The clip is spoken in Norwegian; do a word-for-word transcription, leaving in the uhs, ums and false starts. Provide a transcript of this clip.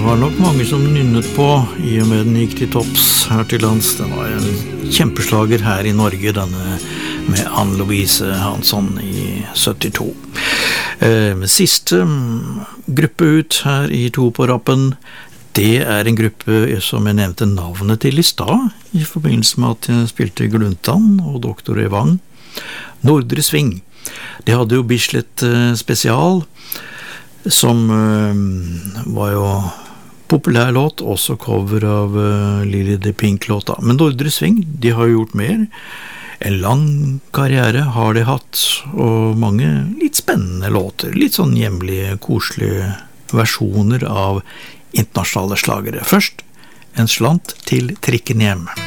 var nok mange som nynnet på I og med den gikk til topps her til lands. Det var en kjempeslager her I Norge, denne med Anne-Louise Hansson I syttito. Eh, siste gruppe ut her I To på rappen, det er en gruppe som jeg nevnte navnet til I stad, I forbindelse med at jeg spilte Gluntan og Doktor Evang. Nordre Sving. De hadde jo Bislett eh, spesial, som uh, var jo populær låt, også cover av uh, Lily the Pink-låta. Men Nordre Sving, de har gjort mer. En lang karriere har de hatt, og mange litt spennende låter. Litt sånn hjemlige, koselige versjoner av internasjonale slagere. Først, en slant til trikken hjem.